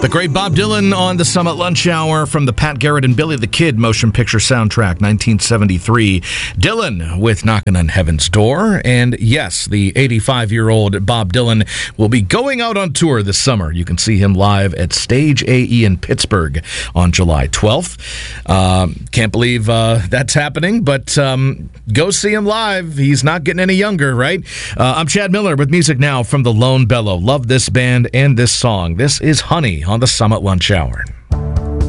The great Bob Dylan on the Summit Lunch Hour from the Pat Garrett and Billy the Kid motion picture soundtrack, 1973. Dylan with Knocking on Heaven's Door. And yes, the 85-year-old Bob Dylan will be going out on tour this summer. You can see him live at Stage AE in Pittsburgh on July 12th. Can't believe that's happening, but go see him live. He's not getting any younger, right? I'm Chad Miller with music now from the Lone Bellow. Love this band and this song. This is Honey on the Summit Lunch Hour.